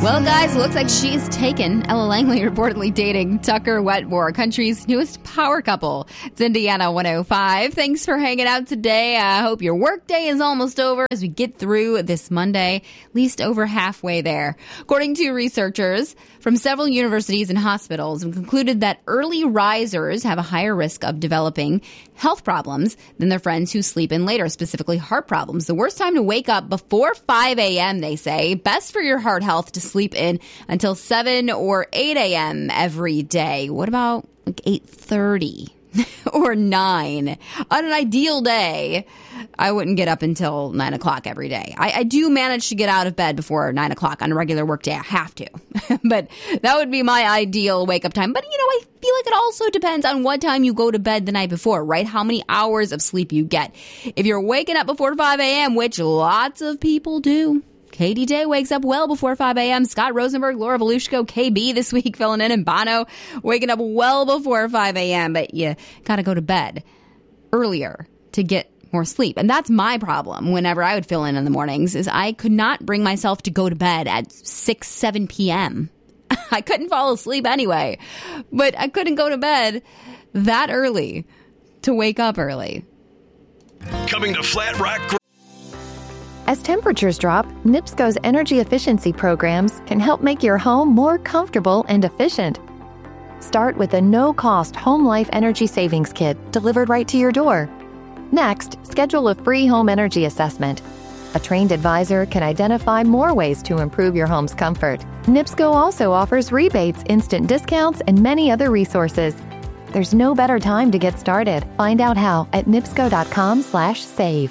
Well, guys, it looks like she's taken. Ella Langley reportedly dating Tucker Wetmore, country's newest power couple. It's Indiana 105. Thanks for hanging out today. I hope your work day is almost over as we get through this Monday, at least over halfway there. According to researchers from several universities and hospitals, have concluded that early risers have a higher risk of developing health problems than their friends who sleep in later, specifically heart problems. The worst time to wake up before 5 a.m., they say. Best for your heart health to sleep in until 7 or 8 a.m. every day. What about like 8:30 or 9? On an ideal day, I wouldn't get up until 9 o'clock every day. I do manage to get out of bed before 9 o'clock on a regular work day. I have to. But that would be my ideal wake-up time. But, I feel like it also depends on what time you go to bed the night before, right? How many hours of sleep you get. If you're waking up before 5 a.m., which lots of people do. Katie Day wakes up well before 5 a.m. Scott Rosenberg, Laura Volushko, KB this week filling in, and Bono waking up well before 5 a.m. But you got to go to bed earlier to get more sleep. And that's my problem whenever I would fill in the mornings is I could not bring myself to go to bed at 6, 7 p.m. I couldn't fall asleep anyway, but I couldn't go to bed that early to wake up early. Coming to Flat Rock. As temperatures drop, NIPSCO's energy efficiency programs can help make your home more comfortable and efficient. Start with a no-cost Home Life Energy Savings Kit delivered right to your door. Next, schedule a free home energy assessment. A trained advisor can identify more ways to improve your home's comfort. NIPSCO also offers rebates, instant discounts, and many other resources. There's no better time to get started. Find out how at nipsco.com/save.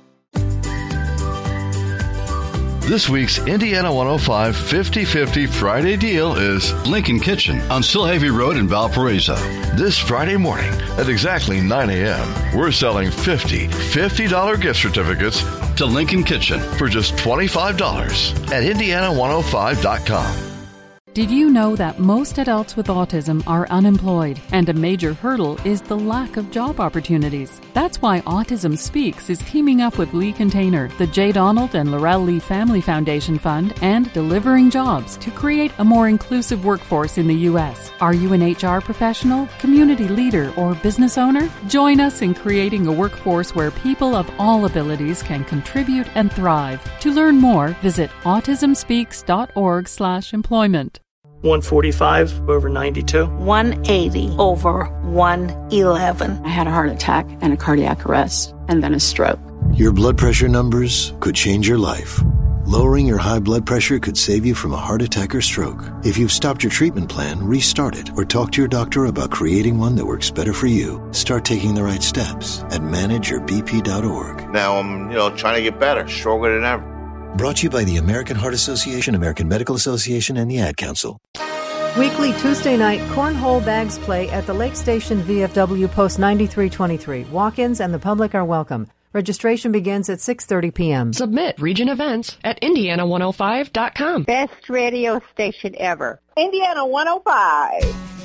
This week's Indiana 105 50-50 Friday deal is Lincoln Kitchen on Silhavy Road in Valparaiso. This Friday morning at exactly 9 a.m. We're selling $50 gift certificates to Lincoln Kitchen for just $25 at Indiana105.com. Did you know that most adults with autism are unemployed, and a major hurdle is the lack of job opportunities? That's why Autism Speaks is teaming up with Lee Container, the J. Donald and Laurel Lee Family Foundation Fund, and Delivering Jobs to create a more inclusive workforce in the U.S. Are you an HR professional, community leader, or business owner? Join us in creating a workforce where people of all abilities can contribute and thrive. To learn more, visit autismspeaks.org/employment. 145 over 92. 180 over 111. I had a heart attack and a cardiac arrest and then a stroke. Your blood pressure numbers could change your life. Lowering your high blood pressure could save you from a heart attack or stroke. If you've stopped your treatment plan, restart it or talk to your doctor about creating one that works better for you. Start taking the right steps at manageyourbp.org. Now I'm, trying to get better, stronger than ever. Brought to you by the American Heart Association, American Medical Association, and the Ad Council. Weekly Tuesday night cornhole bags play at the Lake Station VFW Post 9323. Walk-ins and the public are welcome. Registration begins at 6:30 p.m. Submit region events at Indiana105.com. Best radio station ever. Indiana 105.